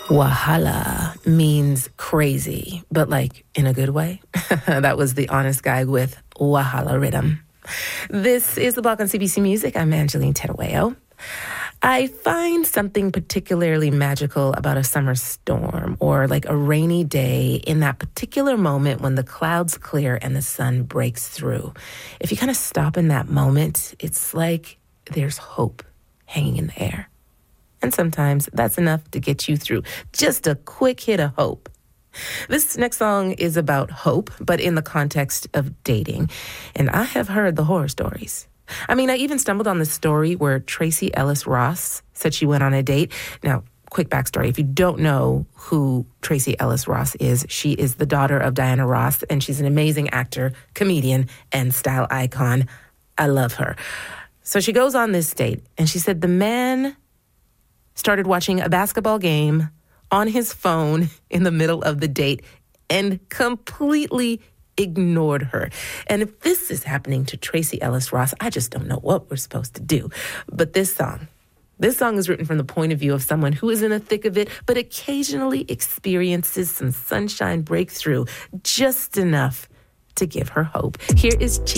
Wahala means crazy, but like in a good way. That was The Honest Guy with Wahala Rhythm. This is The Block on CBC Music. I'm Angeline Terueo. I find something particularly magical about a summer storm or like a rainy day in that particular moment when the clouds clear and the sun breaks through. If you kind of stop in that moment, it's like there's hope hanging in the air. And sometimes that's enough to get you through just a quick hit of hope. This next song is about hope, but in the context of dating. And I have heard the horror stories. I mean, I even stumbled on this story where Tracee Ellis Ross said she went on a date. Now, quick backstory. If you don't know who Tracee Ellis Ross is, she is the daughter of Diana Ross, and she's an amazing actor, comedian, and style icon. I love her. So she goes on this date, and she said the man started watching a basketball game on his phone in the middle of the date and completely ignored her. And if this is happening to Tracee Ellis Ross, I just don't know what we're supposed to do. But this song is written from the point of view of someone who is in the thick of it, but occasionally experiences some sunshine breakthrough, just enough to give her hope. Here is